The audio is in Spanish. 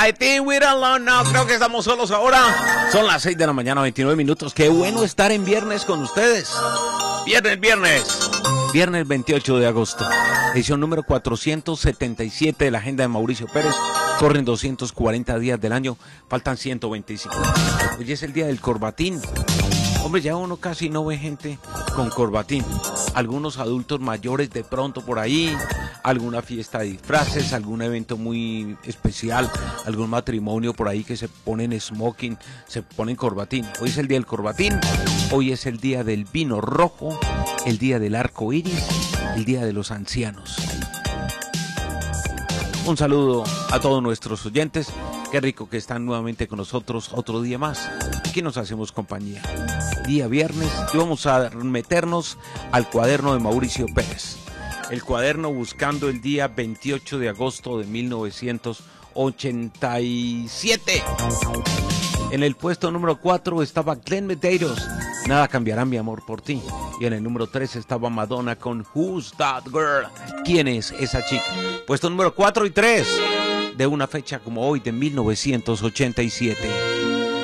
I think we're alone now. Creo que estamos solos ahora. Son las 6 de la mañana, 29 minutos. Qué bueno estar en viernes con ustedes. Viernes 28 de agosto. Edición número 477 de la agenda de Mauricio Pérez. Corren 240 días del año. Faltan 125. Hoy es el día del corbatín. Hombre, ya uno casi no ve gente con corbatín. Algunos adultos mayores de pronto por ahí, alguna fiesta de disfraces, algún evento muy especial, algún matrimonio por ahí que se ponen smoking, se ponen corbatín. Hoy es el día del corbatín, hoy es el día del vino rojo, el día del arco iris, el día de los ancianos. Un saludo a todos nuestros oyentes. Qué rico que están nuevamente con nosotros otro día más. Aquí nos hacemos compañía. Día viernes y vamos a meternos al cuaderno de Mauricio Pérez. El cuaderno buscando el día 28 de agosto de 1987. En el puesto número 4 estaba Glenn Medeiros, Nada cambiará mi amor por ti. Y en el número 3 estaba Madonna con Who's That Girl? ¿Quién es esa chica? Puesto número 4 y 3 de una fecha como hoy de 1987.